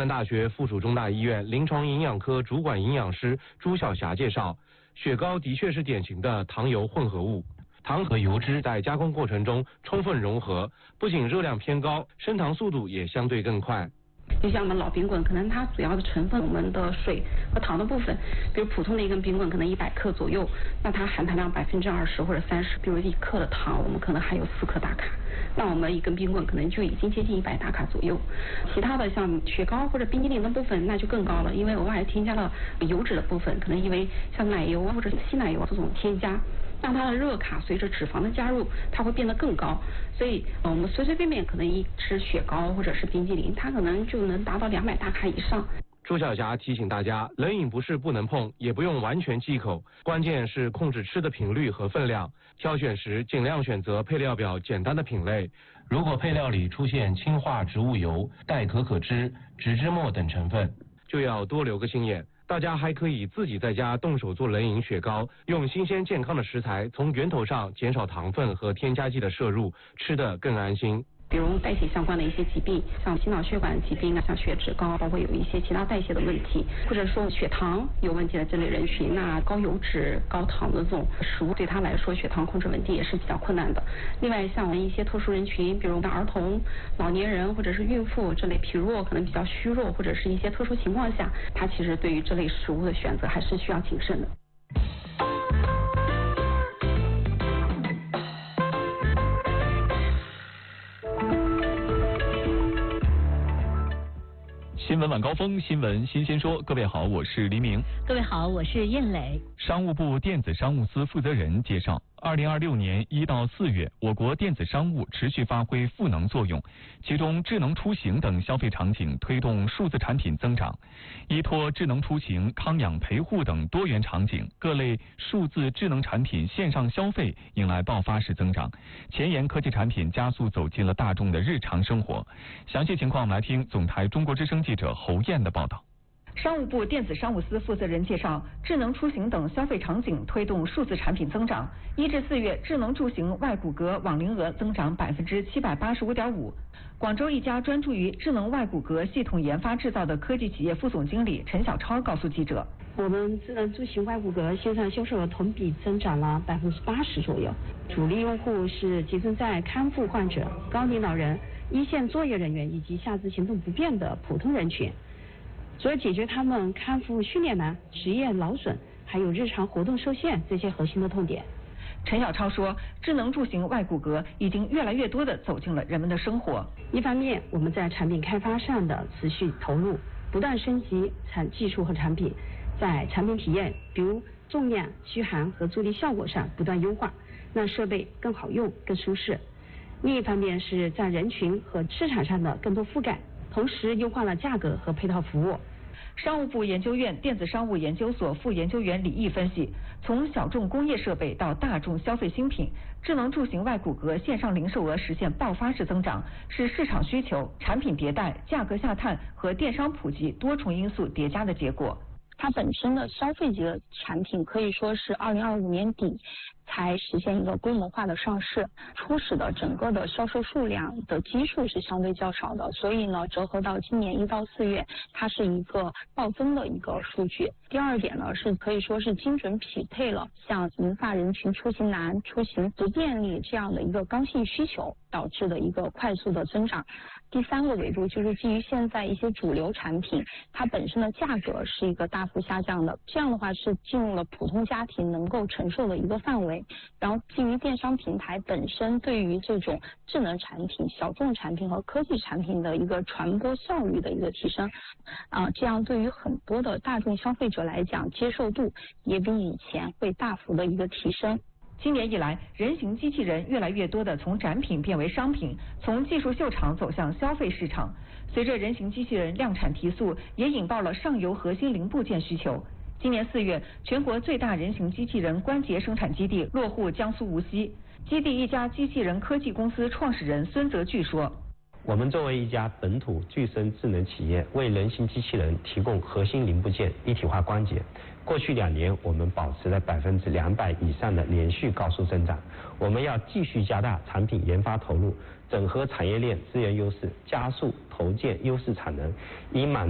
南大学附属中大医院临床营养科主管营养师朱晓霞介绍，雪糕的确是典型的糖油混合物。糖和油脂在加工过程中充分融合，不仅热量偏高，升糖速度也相对更快。 就像我们老冰棍，可能它主要的成分我们的水和糖的部分，比如普通的一根冰棍可能100克左右，那它含糖量20%或者30%，比如1克的糖，我们可能含有4克大卡，那我们一根冰棍可能就已经接近100大卡左右。其他的像雪糕或者冰激凌的部分那就更高了，因为额外添加了油脂的部分，可能因为像奶油或者稀奶油这种添加，让它的热卡随着脂肪的加入，它会变得更高。所以我们随随便便可能一吃雪糕或者是冰激凌，它可能就能达到200大卡以上。 朱晓霞提醒大家，冷饮不是不能碰，也不用完全忌口，关键是控制吃的频率和分量。挑选时尽量选择配料表简单的品类，如果配料里出现氢化植物油、代可可脂、植脂末等成分，就要多留个心眼。大家还可以自己在家动手做冷饮雪糕，用新鲜健康的食材，从源头上减少糖分和添加剂的摄入，吃得更安心。 比如代谢相关的一些疾病，像心脑血管疾病啊，像血脂高，包括有一些其他代谢的问题，或者说血糖有问题的这类人群，那高油脂、高糖的这种食物对他来说，血糖控制稳定也是比较困难的。另外，像我们一些特殊人群，比如儿童、老年人或者是孕妇这类体弱可能比较虚弱，或者是一些特殊情况下，他其实对于这类食物的选择还是需要谨慎的。 新闻晚高峰，新闻新鲜说。各位好，我是黎明。 各位好，我是燕磊。 商务部电子商务司负责人介绍，2026年1到4月，我国电子商务持续发挥赋能作用，其中智能出行等消费场景推动数字产品增长。依托智能出行、康养陪护等多元场景，各类数字智能产品线上消费迎来爆发式增长，前沿科技产品加速走进了大众的日常生活。详细情况我们来听总台中国之声记者侯燕的报道。 商务部电子商务司负责人介绍，智能出行等消费场景推动数字产品增长。1至4月，智能出行外骨骼网龄额增长785.5%。广州一家专注于智能外骨骼系统研发制造的科技企业副总经理陈小超告诉记者， 我们智能出行外骨骼线上销售额同比增长了80%左右，主力用户是集中在康复患者、高龄老人、一线作业人员以及下肢行动不便的普通人群。所以解决他们康复训练难、职业劳损，还有日常活动受限这些核心的痛点。 陈小超说，智能助行外骨骼已经越来越多地走进了人们的生活。 一方面，我们在产品开发上的持续投入，不断升级技术和产品，在产品体验，比如重量、续航和助力效果上不断优化，让设备更好用、更舒适。另一方面是在人群和市场上的更多覆盖，同时优化了价格和配套服务。 商务部研究院电子商务研究所副研究员李毅分析，从小众工业设备到大众消费新品，智能助行外骨骼线上零售额实现爆发式增长，是市场需求、产品迭代、价格下探和电商普及多重因素叠加的结果。 它本身的消费级的产品可以说是2025年底才实现一个规模化的上市，初始的整个的销售数量的基数是相对较少的，所以呢，折合到今年1到4月，它是一个暴增的一个数据。第二点呢，是可以说是精准匹配了像银发人群出行难、出行不便利这样的一个刚性需求导致的一个快速的增长。第三个维度就是基于现在一些主流产品，它本身的价格是一个大幅下降的，这样的话是进入了普通家庭能够承受的一个范围。然后基于电商平台本身对于这种智能产品、小众产品和科技产品的一个传播效率的一个提升，这样对于很多的大众消费者来讲，接受度也比以前会大幅的一个提升。 今年以来，人形机器人越来越多地从展品变为商品，从技术秀场走向消费市场。随着人形机器人量产提速，也引爆了上游核心零部件需求。今年4月，全国最大人形机器人关节生产基地落户江苏无锡。基地一家机器人科技公司创始人孙泽巨说， 我们作为一家本土具身智能企业，为人形机器人提供核心零部件、一体化关节。过去2年，我们保持了200%以上的连续高速增长。我们要继续加大产品研发投入，整合产业链资源优势，加速投建优势产能，以满